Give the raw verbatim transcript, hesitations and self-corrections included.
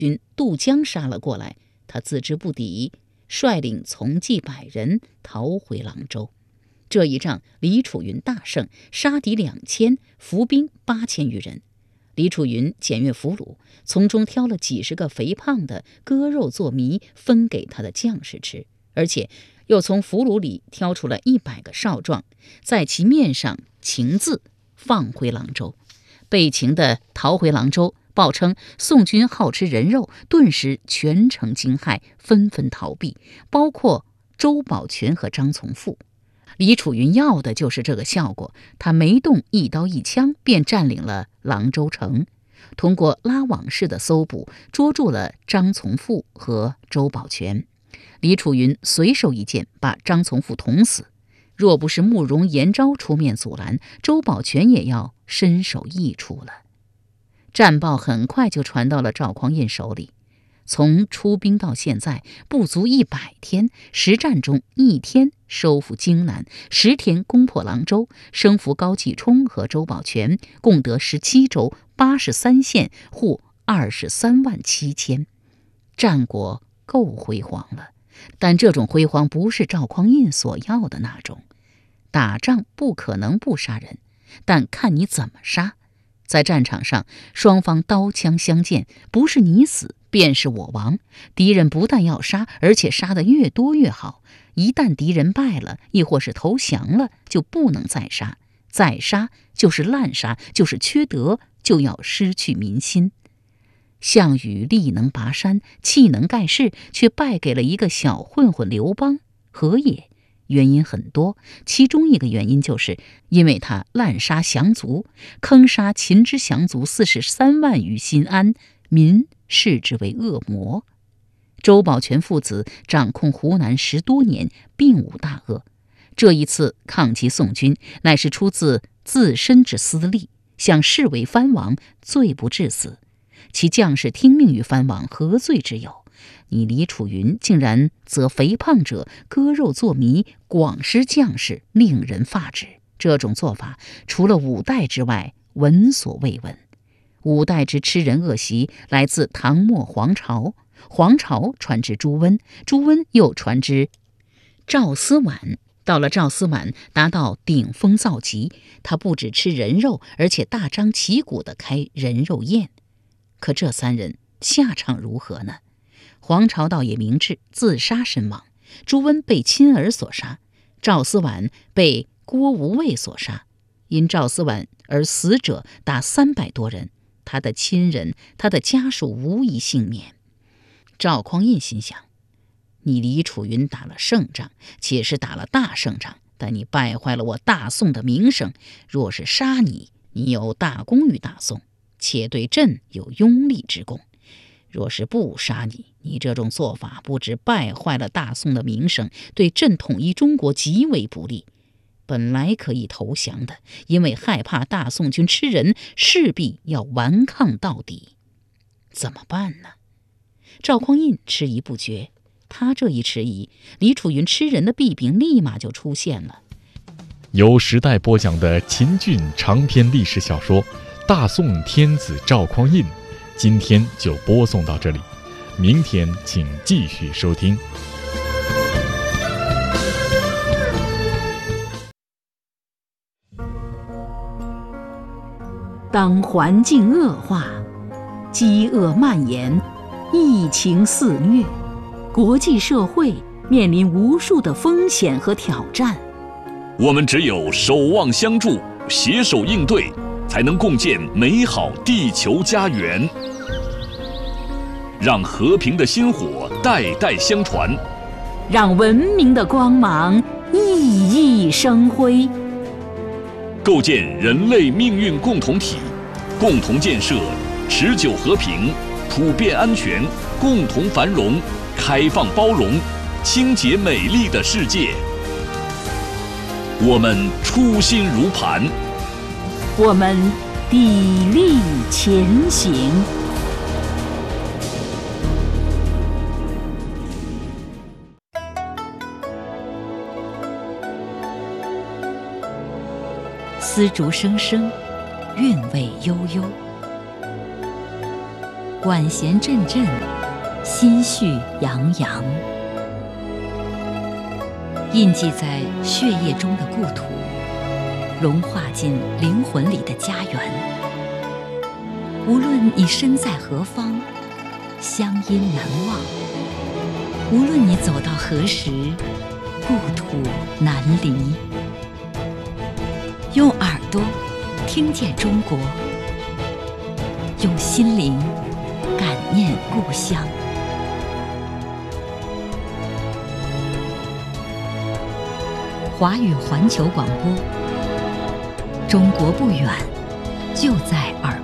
军渡江杀了过来，他自知不敌，率领从骑百人逃回郎州。这一仗李楚云大胜，杀敌两千，伏兵八千余人。李楚云检阅俘虏，从中挑了几十个肥胖的，割肉做糜分给他的将士吃，而且又从俘虏里挑出了一百个少壮，在其面上情字，放回郎州。被擒的逃回郎州，报称宋军好吃人肉，顿时全城惊骇，纷纷逃避，包括周保全和张从富。李楚云要的就是这个效果，他没动一刀一枪，便占领了郎州城。通过拉网式的搜捕，捉住了张从富和周保全。李楚云随手一剑，把张从富捅死。若不是慕容延昭出面阻拦，周保全也要身首异处了。战报很快就传到了赵匡胤手里。从出兵到现在不足一百天，实战中一天收复荆南，十天攻破郎州，生俘高继冲和周保全，共得十七州八十三县，户二十三万七千。战果够辉煌了，但这种辉煌不是赵匡胤所要的那种。打仗不可能不杀人，但看你怎么杀。在战场上，双方刀枪相见，不是你死便是我亡。敌人不但要杀，而且杀得越多越好。一旦敌人败了，亦或是投降了，就不能再杀。再杀就是滥杀，就是缺德，就要失去民心。项羽力能拔山，气能盖世，却败给了一个小混混刘邦，何也？原因很多，其中一个原因就是因为他滥杀降卒，坑杀秦之降卒四十三万于新安，民视之为恶魔。周保全父子掌控湖南十多年，并无大恶。这一次抗击宋军，乃是出自自身之私利，想视为藩王，罪不至死。其将士听命于藩王，何罪之有？你李楚云竟然择肥胖者割肉做糜，广施将士，令人发指。这种做法除了五代之外，闻所未闻。五代之吃人恶习来自唐末黄巢，黄巢传之朱温，朱温又传之赵思琬。到了赵思琬，达到顶峰造极，他不只吃人肉，而且大张旗鼓地开人肉宴。可这三人下场如何呢？黄巢倒也明智，自杀身亡；朱温被亲儿所杀，赵思琬被郭无畏所杀。因赵思琬而死者达三百多人，他的亲人、他的家属无一幸免。赵匡胤心想，你李楚云打了胜仗，且是打了大胜仗，但你败坏了我大宋的名声。若是杀你，你有大功于大宋，且对朕有拥立之功；若是不杀你，你这种做法不只败坏了大宋的名声，对朕统一中国极为不利。本来可以投降的，因为害怕大宋军吃人，势必要顽抗到底。怎么办呢？赵匡胤迟疑不决。他这一迟疑，李楚云吃人的弊病立马就出现了。 由时代播讲的秦俊长篇历史小说《大宋天子赵匡胤》，今天就播送到这里，明天请继续收听。 当环境恶化，饥饿蔓延，疫情肆虐，国际社会面临无数的风险和挑战。 我们只有守望相助，携手应对，才能共建美好地球家园。让和平的薪火代代相传， 让文明的光芒熠熠生辉。 构建人类命运共同体，共同建设持久和平、普遍安全、共同繁荣、开放包容、清洁美丽的世界。我们初心如磐， 我们砥砺前行。丝竹声声，韵味悠悠。 管弦阵阵，心绪洋洋。印记在血液中的故土，融化进灵魂里的家园。无论你身在何方，乡音难忘；无论你走到何时，故土难离。用耳朵听见中国，用心灵感念故乡。华语环球广播，中国不远，就在耳